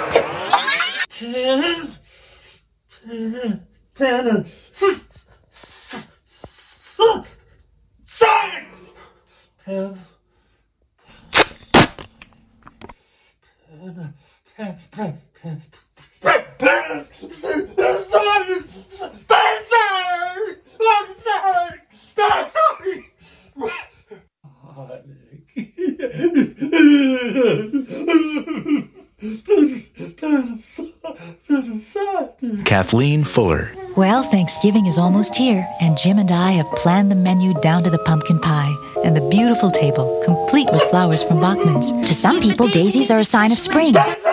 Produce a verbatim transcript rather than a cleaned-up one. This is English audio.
Pen, pen, pen, s, s, s, sign. Pen, pen, pen, pen, pen, pen, pen, sorry, pen, sorry, I'm sorry, I'm sorry. Kathleen Fuller. Well, Thanksgiving is almost here, and Jim and I have planned the menu down to the pumpkin pie and the beautiful table, complete with flowers from Bachman's. To some people, daisies are a sign of spring.